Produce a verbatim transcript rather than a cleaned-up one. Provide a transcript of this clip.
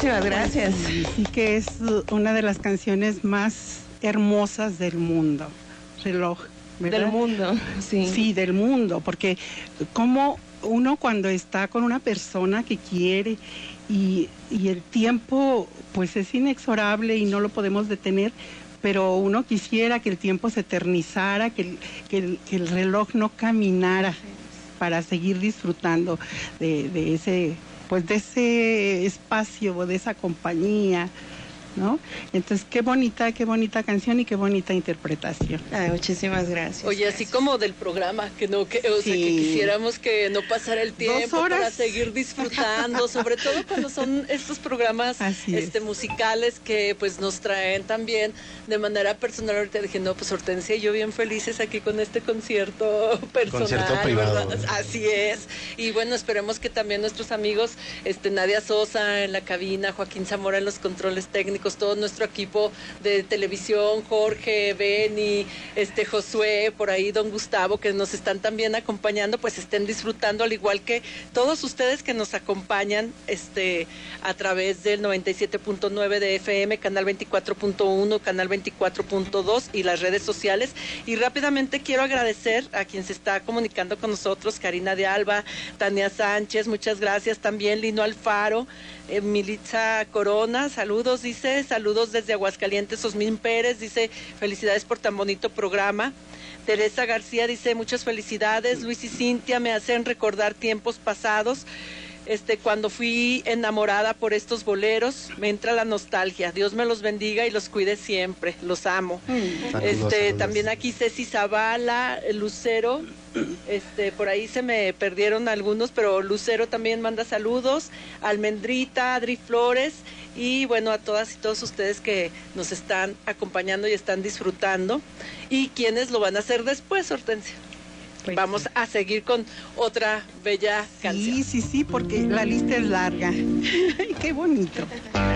muchísimas gracias. Sí, que es una de las canciones más hermosas del mundo, Reloj, ¿verdad? Del mundo, sí. Sí, del mundo, porque como uno cuando está con una persona que quiere y, y el tiempo pues es inexorable y no lo podemos detener, pero uno quisiera que el tiempo se eternizara, que el, que el, que el reloj no caminara para seguir disfrutando de, de ese, pues de ese espacio, de esa compañía, ¿no? Entonces, qué bonita, qué bonita canción y qué bonita interpretación. Ay, muchísimas gracias. Oye, así como del programa, que no, que, o Sí. sea, que quisiéramos que no pasara el tiempo Dos horas. para seguir disfrutando, sobre todo cuando son estos programas este, musicales que pues nos traen también de manera personal. Ahorita dije, no, pues Hortensia y yo bien felices aquí con este concierto personal. Concierto privado. ¿Verdad? Así es. Y bueno, esperemos que también nuestros amigos, este, Nadia Sosa en la cabina, Joaquín Zamora en los controles técnicos, todo nuestro equipo de televisión, Jorge, Beni, este Josué, por ahí don Gustavo, que nos están también acompañando, pues estén disfrutando, al igual que todos ustedes que nos acompañan este a través del noventa y siete punto nueve de F M, canal veinticuatro punto uno, canal veinticuatro punto dos y las redes sociales. Y rápidamente quiero agradecer a quien se está comunicando con nosotros, Karina de Alba, Tania Sánchez, muchas gracias, también Lino Alfaro, Eh, Militza Corona, saludos, dice, saludos desde Aguascalientes. Osmín Pérez dice, felicidades por tan bonito programa. Teresa García dice, muchas felicidades. Luis y Cintia me hacen recordar tiempos pasados, este, cuando fui enamorada por estos boleros, me entra la nostalgia. Dios me los bendiga y los cuide siempre, los amo. Mm. Saludos, este, saludos. También aquí Ceci Zavala, Lucero, este, por ahí se me perdieron algunos, pero Lucero también manda saludos, Almendrita, Adri Flores, y bueno, a todas y todos ustedes que nos están acompañando y están disfrutando, y quienes lo van a hacer después, Hortensia. Pues vamos sí. a seguir con otra bella sí, canción. Sí, sí, sí, porque la lista es larga. Qué bonito.